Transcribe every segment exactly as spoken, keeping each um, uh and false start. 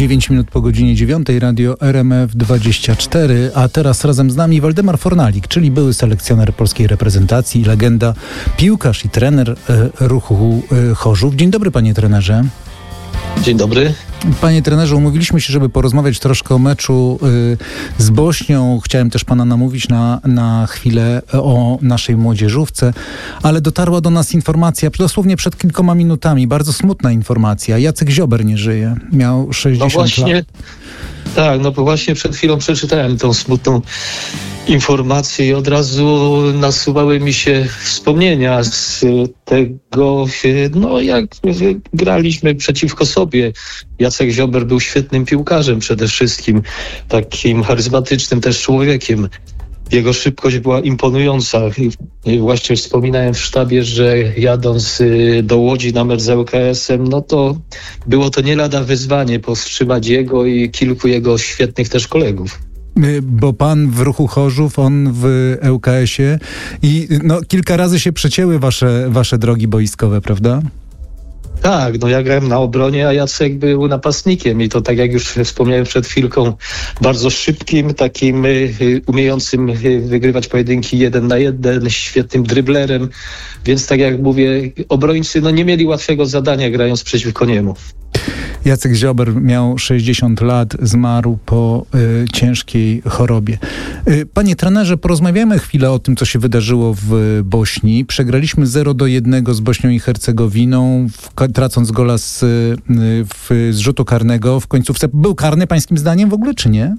dziewięć minut po godzinie dziewiątej, radio R M F dwadzieścia cztery, a teraz razem z nami Waldemar Fornalik, czyli były selekcjoner polskiej reprezentacji, legenda, piłkarz i trener e, Ruchu e, Chorzów. Dzień dobry, panie trenerze. Dzień dobry. Panie trenerze, umówiliśmy się, żeby porozmawiać troszkę o meczu y, z Bośnią. Chciałem też pana namówić na, na chwilę o naszej młodzieżówce, ale dotarła do nas informacja, dosłownie przed kilkoma minutami, bardzo smutna informacja. Jacek Ziober nie żyje. Miał sześćdziesiąt no właśnie, lat. Tak, no bo właśnie przed chwilą przeczytałem tą smutną informacje i od razu nasuwały mi się wspomnienia z tego, no jak graliśmy przeciwko sobie. Jacek Ziober był świetnym piłkarzem przede wszystkim, takim charyzmatycznym też człowiekiem. Jego szybkość była imponująca. I właśnie wspominałem w sztabie, że jadąc do Łodzi na mecz z L K S-em, no to było to nie lada wyzwanie powstrzymać jego i kilku jego świetnych też kolegów. Bo pan w Ruchu Chorzów, on w L K S-ie i no, kilka razy się przecięły wasze, wasze drogi boiskowe, prawda? Tak, no ja grałem na obronie, a Jacek był napastnikiem i to tak jak już wspomniałem przed chwilką, bardzo szybkim, takim y, umiejącym y, wygrywać pojedynki jeden na jeden, świetnym dryblerem, więc tak jak mówię, obrońcy no nie mieli łatwego zadania grając przeciwko niemu. Jacek Ziober miał sześćdziesiąt lat, zmarł po y, ciężkiej chorobie. Y, panie trenerze, porozmawiamy chwilę o tym, co się wydarzyło w Bośni. Przegraliśmy zero do jednego z Bośnią i Hercegowiną, w, tracąc gola z, y, w, z rzutu karnego w końcówce. Był karny pańskim zdaniem w ogóle, czy nie?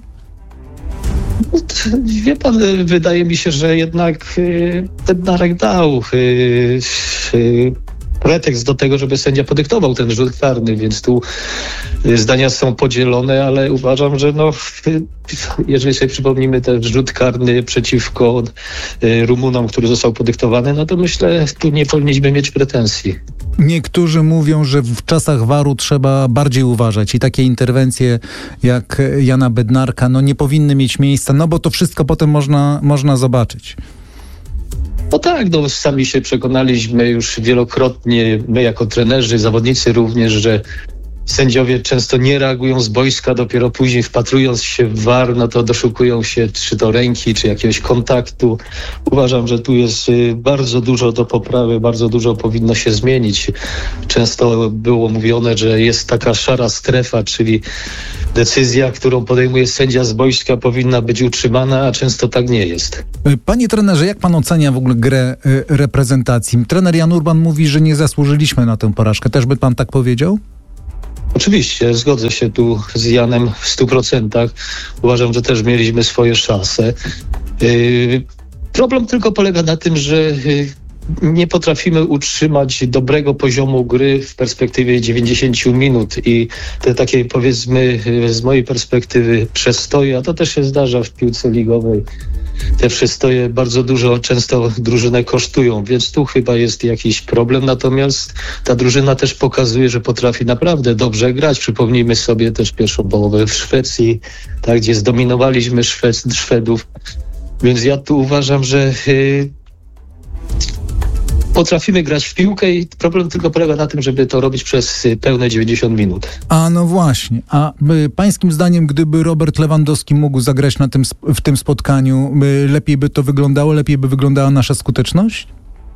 Wie pan, wydaje mi się, że jednak y, ten Darek dał y, y, pretekst do tego, żeby sędzia podyktował ten rzut karny, więc tu zdania są podzielone, ale uważam, że no, jeżeli sobie przypomnimy ten rzut karny przeciwko Rumunom, który został podyktowany, no to myślę, tu nie powinniśmy mieć pretensji. Niektórzy mówią, że w czasach waru trzeba bardziej uważać i takie interwencje jak Jana Bednarka no nie powinny mieć miejsca, no bo to wszystko potem można, można zobaczyć. No tak, no sami się przekonaliśmy już wielokrotnie, my jako trenerzy, zawodnicy również, że sędziowie często nie reagują z boiska, dopiero później wpatrując się w V A R, no to doszukują się czy to ręki, czy jakiegoś kontaktu. Uważam, że tu jest bardzo dużo do poprawy, bardzo dużo powinno się zmienić. Często było mówione, że jest taka szara strefa, czyli decyzja, którą podejmuje sędzia z boiska, powinna być utrzymana, a często tak nie jest. Panie trenerze, jak pan ocenia w ogóle grę reprezentacji? Trener Jan Urban mówi, że nie zasłużyliśmy na tę porażkę. Też by pan tak powiedział? Oczywiście, zgodzę się tu z Janem w stu procentach. Uważam, że też mieliśmy swoje szanse. Yy, problem tylko polega na tym, że yy, nie potrafimy utrzymać dobrego poziomu gry w perspektywie dziewięćdziesięciu minut i te takie, powiedzmy, z mojej perspektywy przestoje, a to też się zdarza w piłce ligowej. Te przestoje bardzo dużo, często drużynę kosztują, więc tu chyba jest jakiś problem. Natomiast ta drużyna też pokazuje, że potrafi naprawdę dobrze grać. Przypomnijmy sobie też pierwszą połowę w Szwecji, tak, gdzie zdominowaliśmy Szwed- Szwedów. Więc ja tu uważam, że yy, potrafimy grać w piłkę i problem tylko polega na tym, żeby to robić przez pełne dziewięćdziesiąt minut. A no właśnie. A by, pańskim zdaniem, gdyby Robert Lewandowski mógł zagrać na tym, w tym spotkaniu, by, lepiej by to wyglądało? Lepiej by wyglądała nasza skuteczność?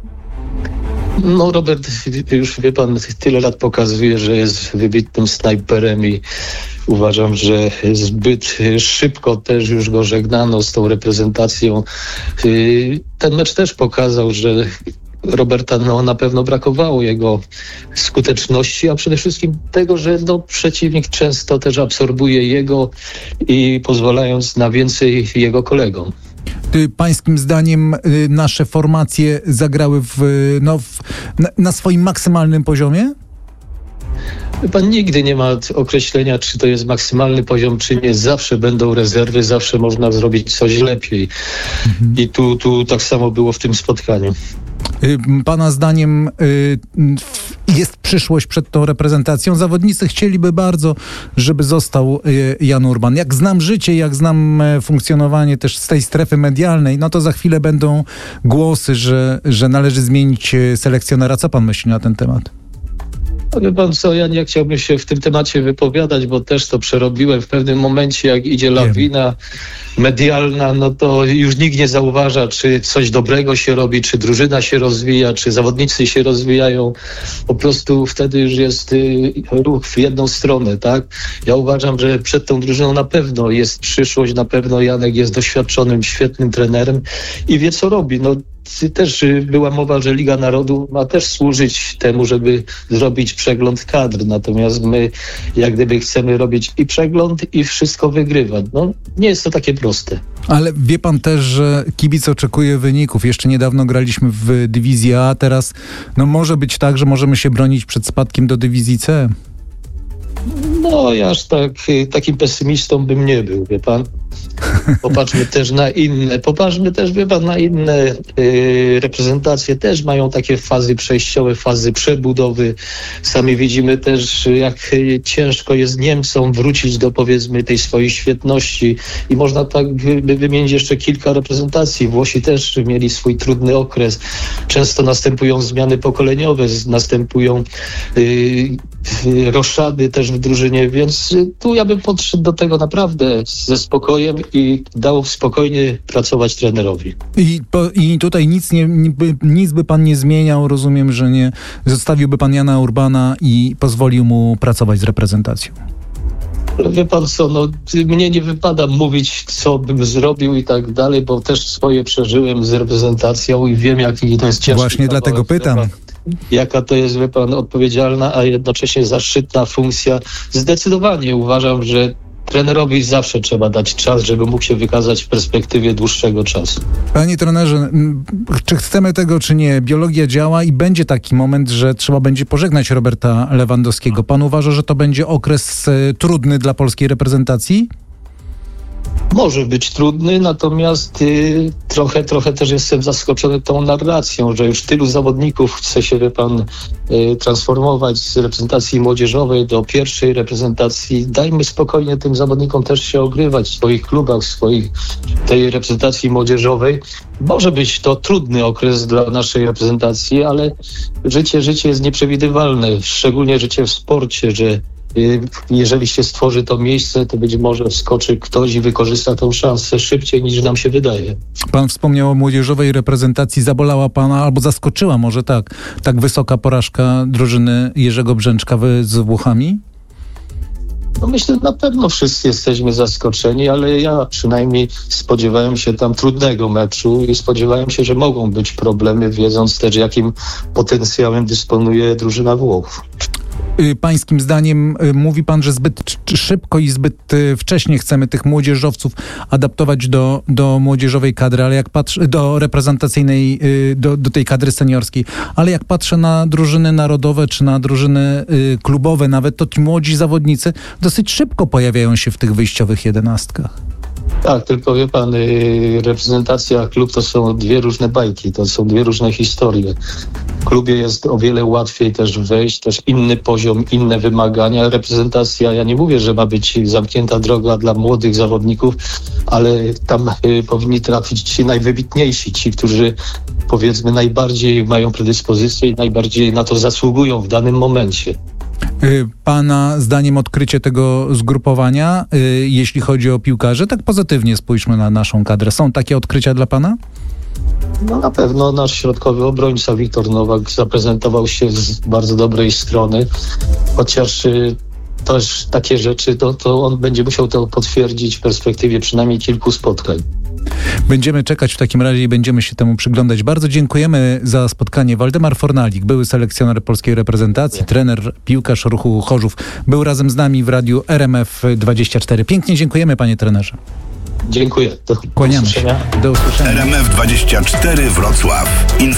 No Robert, już wie pan, tyle lat pokazuje, że jest wybitnym snajperem i uważam, że zbyt szybko też już go żegnano z tą reprezentacją. Ten mecz też pokazał, że Roberta no, na pewno brakowało jego skuteczności, a przede wszystkim tego, że no, przeciwnik często też absorbuje jego i pozwalając na więcej jego kolegom. Pańskim zdaniem nasze formacje zagrały w, no, w, na, na swoim maksymalnym poziomie? Pan nigdy nie ma określenia, czy to jest maksymalny poziom, czy nie. Zawsze będą rezerwy, zawsze można zrobić coś lepiej. Mhm. I tu, tu tak samo było w tym spotkaniu. Pana zdaniem jest przyszłość przed tą reprezentacją? Zawodnicy chcieliby bardzo, żeby został Jan Urban. Jak znam życie, jak znam funkcjonowanie też z tej strefy medialnej, no to za chwilę będą głosy, że, że należy zmienić selekcjonera. Co pan myśli na ten temat? A wie pan co, ja nie chciałbym się w tym temacie wypowiadać, bo też to przerobiłem w pewnym momencie, jak idzie lawina medialna, no to już nikt nie zauważa, czy coś dobrego się robi, czy drużyna się rozwija, czy zawodnicy się rozwijają. Po prostu wtedy już jest y, ruch w jedną stronę, tak? Ja uważam, że przed tą drużyną na pewno jest przyszłość, na pewno Janek jest doświadczonym, świetnym trenerem i wie, co robi. No, też była mowa, że Liga Narodów ma też służyć temu, żeby zrobić przegląd kadr. Natomiast my jak gdyby chcemy robić i przegląd, i wszystko wygrywać. No, nie jest to takie proste. Ale wie pan też, że kibic oczekuje wyników. Jeszcze niedawno graliśmy w dywizji A, teraz no może być tak, że możemy się bronić przed spadkiem do dywizji C. No, ja aż tak, takim pesymistą bym nie był, wie pan. Popatrzmy też na inne, popatrzmy też, wie pan, na inne y, reprezentacje też mają takie fazy przejściowe, fazy przebudowy. Sami widzimy też, jak ciężko jest Niemcom wrócić do, powiedzmy, tej swojej świetności i można tak by wymienić jeszcze kilka reprezentacji. Włosi też mieli swój trudny okres. Często następują zmiany pokoleniowe, następują y, roszady też w drużynie, więc tu ja bym podszedł do tego naprawdę ze spokojem i dał spokojnie pracować trenerowi. I, po, i tutaj nic, nie, nic by pan nie zmieniał, rozumiem, że nie zostawiłby pan Jana Urbana i pozwolił mu pracować z reprezentacją. Wie pan co, no mnie nie wypada mówić, co bym zrobił i tak dalej, bo też swoje przeżyłem z reprezentacją i wiem, jaki to jest ciężki Właśnie kawałek, dlatego pytam. Jaka to jest, wie pan, odpowiedzialna, a jednocześnie zaszczytna funkcja. Zdecydowanie uważam, że trenerowi zawsze trzeba dać czas, żeby mógł się wykazać w perspektywie dłuższego czasu. Panie trenerze, czy chcemy tego, czy nie, biologia działa i będzie taki moment, że trzeba będzie pożegnać Roberta Lewandowskiego. Pan uważa, że to będzie okres y, trudny dla polskiej reprezentacji? Może być trudny, natomiast y, trochę, trochę też jestem zaskoczony tą narracją, że już tylu zawodników chce się, wie pan, y, transformować z reprezentacji młodzieżowej do pierwszej reprezentacji. Dajmy spokojnie tym zawodnikom też się ogrywać w swoich klubach, w swoich tej reprezentacji młodzieżowej. Może być to trudny okres dla naszej reprezentacji, ale życie, życie jest nieprzewidywalne, szczególnie życie w sporcie, że jeżeli się stworzy to miejsce, to być może wskoczy ktoś i wykorzysta tą szansę szybciej niż nam się wydaje. Pan wspomniał o młodzieżowej reprezentacji. Zabolała pana, albo zaskoczyła może tak, tak wysoka porażka drużyny Jerzego Brzęczka z Włochami? No myślę, że na pewno wszyscy jesteśmy zaskoczeni, ale ja przynajmniej spodziewałem się tam trudnego meczu i spodziewałem się, że mogą być problemy, wiedząc też, jakim potencjałem dysponuje drużyna Włochów. Pańskim zdaniem mówi pan, że zbyt szybko i zbyt wcześnie chcemy tych młodzieżowców adaptować do, do młodzieżowej kadry, ale jak patrzę, do reprezentacyjnej, do, do tej kadry seniorskiej, ale jak patrzę na drużyny narodowe czy na drużyny klubowe nawet, to ci młodzi zawodnicy dosyć szybko pojawiają się w tych wyjściowych jedenastkach. Tak, tylko wie pan, reprezentacja, klub to są dwie różne bajki, to są dwie różne historie. W klubie jest o wiele łatwiej też wejść, też inny poziom, inne wymagania. Reprezentacja, ja nie mówię, że ma być zamknięta droga dla młodych zawodników, ale tam y, powinni trafić ci najwybitniejsi, ci, którzy powiedzmy najbardziej mają predyspozycję i najbardziej na to zasługują w danym momencie. Pana zdaniem odkrycie tego zgrupowania, y, jeśli chodzi o piłkarzy, tak pozytywnie spójrzmy na naszą kadrę. Są takie odkrycia dla pana? No na pewno nasz środkowy obrońca Wiktor Nowak zaprezentował się z bardzo dobrej strony, chociaż y, też takie rzeczy, to, to on będzie musiał to potwierdzić w perspektywie przynajmniej kilku spotkań. Będziemy czekać w takim razie i będziemy się temu przyglądać. Bardzo dziękujemy za spotkanie. Waldemar Fornalik, były selekcjoner polskiej reprezentacji, trener, piłkarz Ruchu Chorzów, był razem z nami w radiu R M F dwadzieścia cztery. Pięknie dziękujemy, panie trenerze. Dziękuję. Do Kłaniamy się. Do usłyszenia. R M F dwadzieścia cztery Wrocław. Info